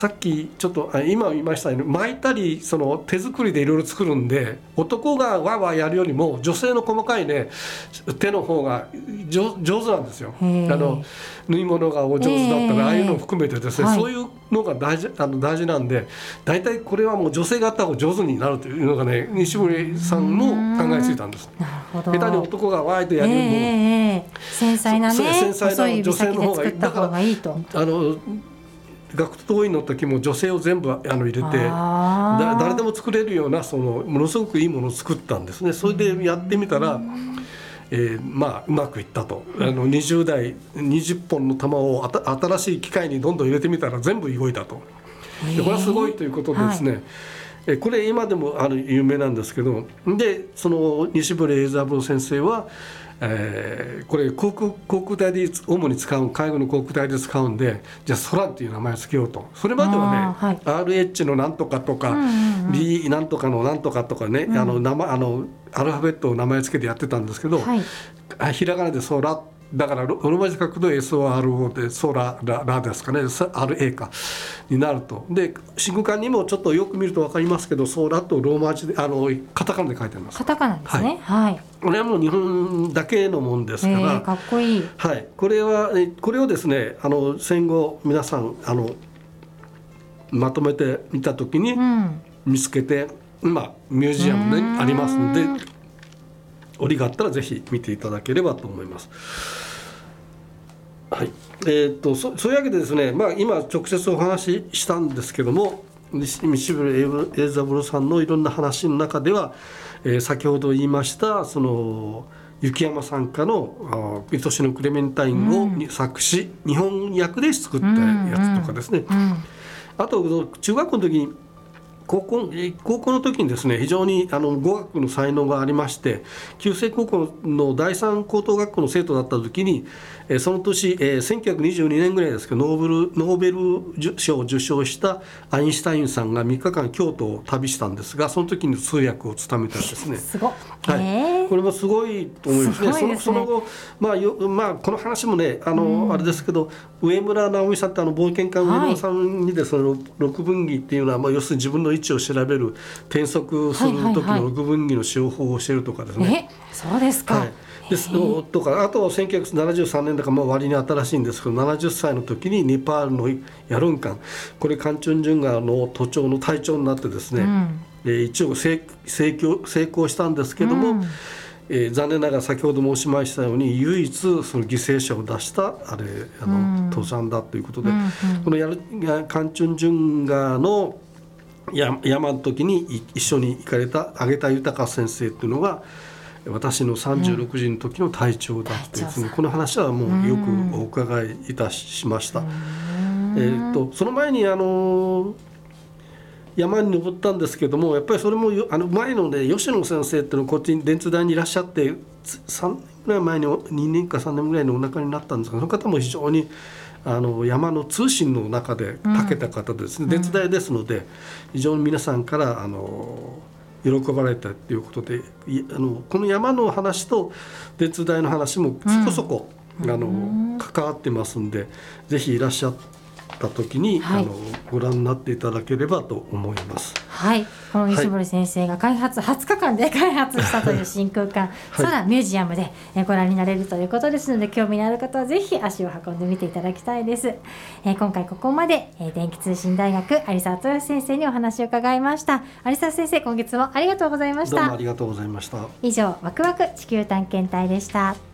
さっきちょっと今言いましたように巻いたりその手作りでいろいろ作るんで、男がわわやるよりも女性の細かいね手の方が上手なんですよ。縫い物がお上手だったらああいうのを含めてですね、そういうのが大事なんで、大体これはもう女性がやった方が上手になるというのがね、西堀さんも考えついたなるほど。下手に男がわーいとやるよりも、 繊細なね細い指先で作った方がいいと。 学徒動員の時も女性を全部入れて誰でも作れるようなものすごくいいものを作ったんですね。それでやってみたら、まあうまくいったと。20台20本の弾を新しい機械にどんどん入れてみたら全部動いたと。でこれはすごいということでですね、これ今でも有名なんですけど、でその西堀栄三郎先生はこれ航空隊で主に使う、海軍の航空隊で使うんで、じゃあ空っていう名前を付けようと。それまではね、RH のなんとかとか、B なんとかのなんとかとかね、アルファベットを名前付けてやってたんですけど、ひらがなで空だからローマ字書くと SORO でソララですかね、 RA かになると。で真空管にもちょっとよく見ると分かりますけど、ソラとローマ字でカタカナで書いてあります。 カタカナですね。 これはもう日本だけのもんですから、 かっこいい。 これをですね戦後皆さんまとめてみた時に見つけて、今ミュージアムにありますので、折があったらぜひ見ていただければと思います。そういうわけでですね、今直接お話ししたんですけども、西堀栄三郎さんのいろんな話の中では、先ほど言いましたその雪山さん家の「愛しのクレメンタイン」を作詞、日本訳で作ったやつとかですね、あと中学校の時に高校の時にですね、非常に語学の才能がありまして、旧制高校の第三高等学校の生徒だった時に、その年、1922年ぐらいですけどノーベル賞を受賞したアインシュタインさんが3日間京都を旅したんですが、その時に通訳を務めたんですね。 すごい、 これもすごいと思いますね。その後、この話もねあれですけど、上村直美さんって冒険家上村さんにですね、六分岐っていうのは、要するに自分の位置を調べる転速する時の六分岐の使用法を教えるとかですね。 そうですか。 とか、あと1973年だから割に新しいんですけど、70歳の時にネパールのヤルンカン、これカンチュンジュンガの都庁の隊長になってですね、一応成功したんですけども、残念ながら先ほど申しましたように唯一その犠牲者を出した登山だということで、このカンチュンジュンガの山の時に一緒に行かれた揚田豊先生っていうのが私の36時の時の隊長だってですね、この話はもうよくお伺いいたしました。その前に山に登ったんですけども、やっぱりそれも前のね吉野先生っていうのこっちに電通大にいらっしゃって、3年ぐらい前に2年か3年ぐらいにお亡くなりになったんですが、その方も非常に山の通信の中で長けた方ですね、電通大ですので非常に皆さんから喜ばれたということで、この山の話と電通大の話もそこそこ、関わってますんで、ぜひいらっしゃった時に、ご覧になっていただければと思います。 この西堀先生が20日間で開発したという真空管空ミュージアムでご覧になれるということですので、興味のある方はぜひ足を運んでみていただきたいです。今回ここまで電気通信大学有沢豊先生にお話を伺いました。有沢先生、今月もありがとうございました。 どうもありがとうございました。 以上、ワクワク地球探検隊でした。